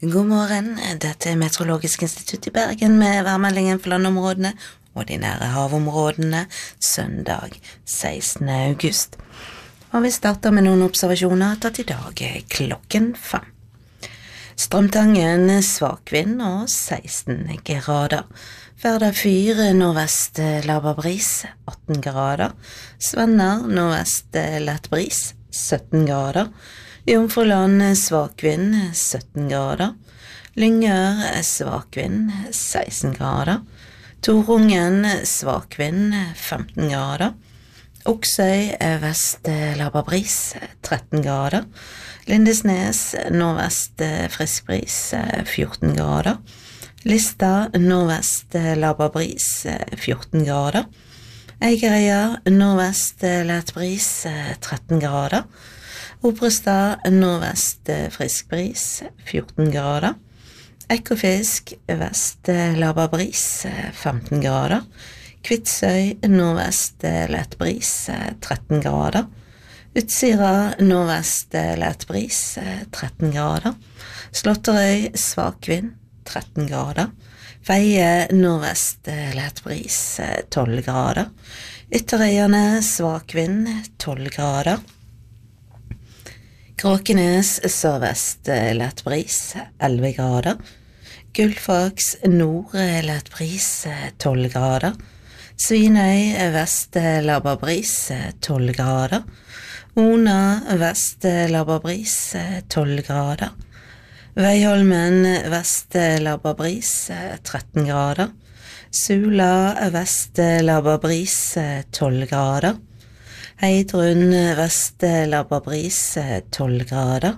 God morgen, dette Meteorologisk institutt I Bergen med værmeldingen for landområdene og de nære havområdene søndag 16. august. Og vi starter med noen observasjoner tatt I dag klokken 5. Strømtangen svak vind og 16 grader. Førde 4 nordvest laber bris 18 grader. Svenner nordvest lett bris 17 grader. Jomfruland svak vind 17 grader. Lyngør svak vind 16 grader. Torungen svak vind 15 grader. Oksøy vest laber bris 13 grader. Lindesnes nordvest frisk bris 14 grader. Lista nordvest laber bris 14 grader. Eigerøya nordvest lett bris 13 grader. Obrestad nordvest frisk bris 14 grader. Ekofisk vest laber bris 15 grader. Kvitsøy nordvest lett bris 13 grader. Utsira nordvest lett bris 13 grader. Slåtterøy svak vind 13 grader. Veie nordvest lett bris 12 grader. Ytterøyene svak vind 12 grader. Kråkenes sørvest lett bris 11 grader. Gullfaks nord lett bris 12 grader. Svinøy vest laber bris 12 grader. Ona vest laber bris 12 grader. Veiholmen vest laber bris 13 grader. Sula vest laber bris 12 grader. Heidrun vest laber bris 12 grader.